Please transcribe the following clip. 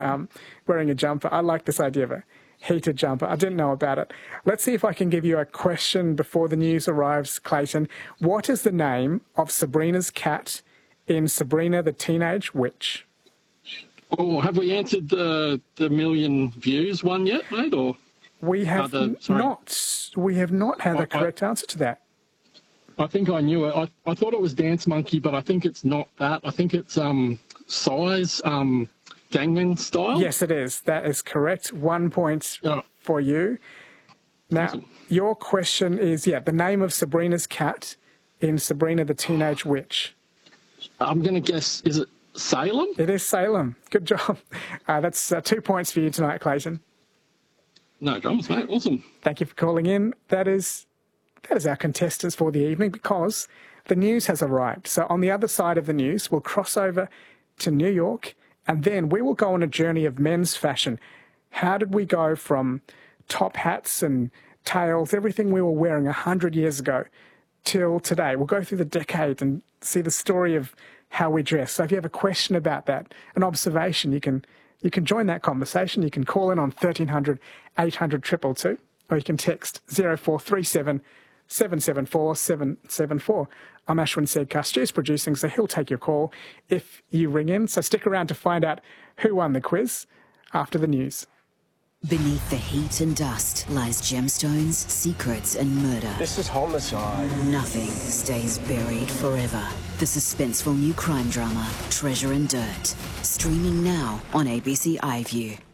wearing a jumper. I like this idea of a heated jumper. I didn't know about it. Let's see if I can give you a question before the news arrives, Clayton. What is the name of Sabrina's cat in Sabrina the Teenage Witch? Oh, have we answered the million views one yet, mate? Or we have not. We have not had the correct answer to that. I think I knew it. I thought it was Dance Monkey, but I think it's not that. I think it's Size, Gangnam Style. Yes, it is. That is correct. 1 point for you. Now, awesome. Your question is, the name of Sabrina's cat in Sabrina the Teenage Witch. I'm going to guess, is it Salem? It is Salem. Good job. That's 2 points for you tonight, Clayton. No dramas, mate. Awesome. Thank you for calling in. That is our contestants for the evening, because the news has arrived. So on the other side of the news, we'll cross over to New York, and then we will go on a journey of men's fashion. How did we go from top hats and tails, everything we were wearing 100 years ago, till today? We'll go through the decade and see the story of how we dress. So if you have a question about that, an observation, you can join that conversation. You can call in on 1300 800 222, or you can text 0437 774 774. I'm Ashwin Sedkar. Stu's producing, so he'll take your call if you ring in. So stick around to find out who won the quiz after the news. Beneath the heat and dust lies gemstones, secrets, and murder. This is homicide. Nothing stays buried forever. The suspenseful new crime drama, Treasure and Dirt. Streaming now on ABC iView.